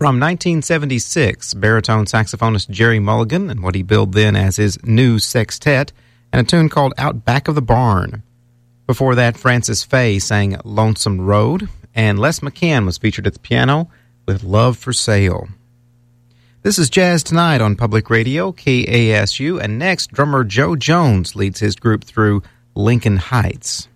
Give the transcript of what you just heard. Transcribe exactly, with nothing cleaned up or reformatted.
From nineteen seventy-six, baritone saxophonist Jerry Mulligan and what he billed then as his new sextet, and a tune called Out Back of the Barn. Before that, Francis Faye sang Lonesome Road, and Les McCann was featured at the piano with Love for Sale. This is Jazz Tonight on Public Radio, K A S U, and next, drummer Joe Jones leads his group through Lincoln Heights.